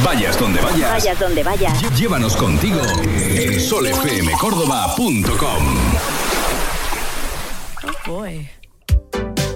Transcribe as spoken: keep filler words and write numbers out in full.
Vayas donde vayas. Vayas donde vayas. Llévanos contigo en sol f m córdoba punto com. Oh boy.